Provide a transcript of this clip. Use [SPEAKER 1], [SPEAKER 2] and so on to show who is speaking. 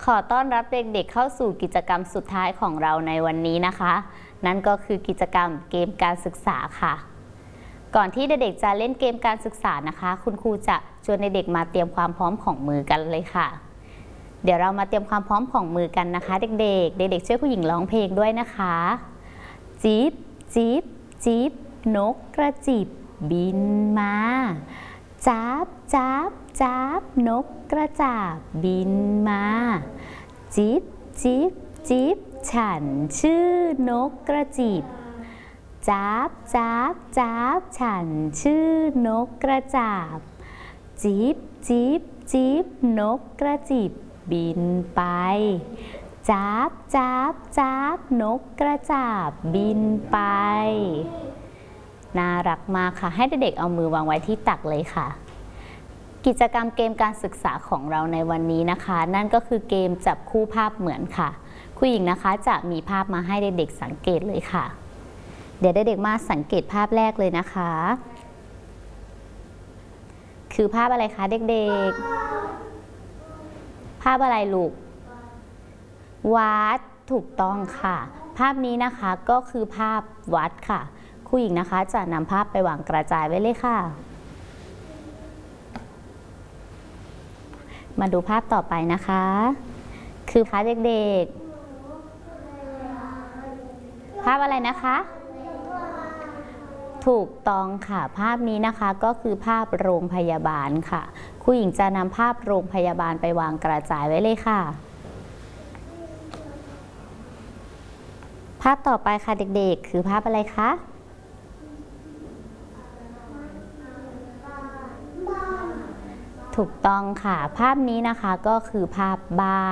[SPEAKER 1] ขอต้อนรับเด็กๆเข้าสู่กิจกรรมสุดท้ายของเราในวันนี้นะคะ นั่นก็คือกิจกรรมเกมการศึกษาค่ะ ก่อนที่เด็กๆจะเล่นเกมการศึกษานะคะคุณครูจะชวนเด็กๆมาเตรียมความพร้อมของมือกันเลยค่ะ เดี๋ยวเรามาเตรียมความพร้อมของมือกันนะคะเด็กๆช่วยผู้หญิงร้องเพลงด้วยนะคะจิ๊บจิ๊บจิ๊บนกกระจิบบินมาจ๊าบจ๊าบจ๊าบนกกระจาบบินมาจิ๊บจิ๊บจิ๊บฉันชื่อนกกระจิบจ๊าบจ๊าบจ๊าบฉันชื่อนกกระจาบจิ๊บจิ๊บจิ๊บนกกระจิบบินไปจ๊าบจ๊าบจ๊าบนกกระจาบบินไปน่ารักมากค่ะให้เด็กๆเอามือวางไว้ที่ตักเลยค่ะกิจกรรมเกมการศึกษาของเราในวันนี้นะคะนั่นก็คือเกมจับคู่ภาพเหมือนค่ะครูหญิงนะคะจะมีภาพมาให้เด็กๆสังเกตเลยค่ะเดี๋ยวเด็กๆมาสังเกตภาพแรกเลยนะคะคือภาพอะไรคะเด็กๆภาพอะไรลูกวัดถูกต้องค่ะภาพนี้นะคะก็คือภาพวัดค่ะครูหญิงนะคะจะนำภาพไปวางกระจายไว้เลยค่ะมาดูภาพต่อไปนะคะคือภาพเด็กๆภาพอะไรนะคะถูกต้องค่ะภาพนี้นะคะก็คือภาพโรงพยาบาลค่ะครูหญิงจะนำภาพโรงพยาบาลไปวางกระจายไว้เลยค่ะภาพต่อไปค่ะเด็กๆคือภาพอะไรคะถูกต้องค่ะภาพนี้นะคะก็คือภาพบ้าน